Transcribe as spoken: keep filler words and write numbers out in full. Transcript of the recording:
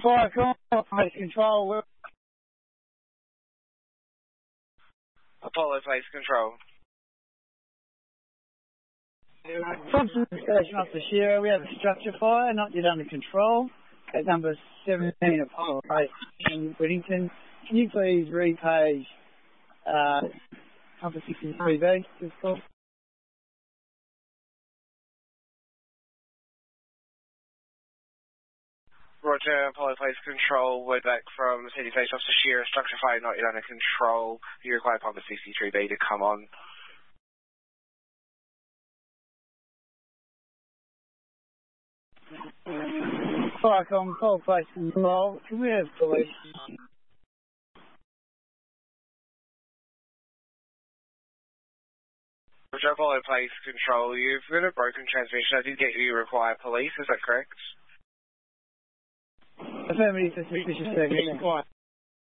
Fire call, police control. Apollo Police Control. Thompson Station Officer Shearer, we have a structure fire, not yet under control, at number seventeen Apollo Place in Whittington. Can you please repage uh, number sixty-three B, this call? Roger, Apollo Police Control. Word back from City Station Officer Shearer. Structure fire not yet under control. You require pumper sixty-three B to come on. Firecom, call place control. Can we have police? Roger, Apollo Police Control. You've got a broken transmission. I did get you require police. Is that correct? Affirmative for suspicious service.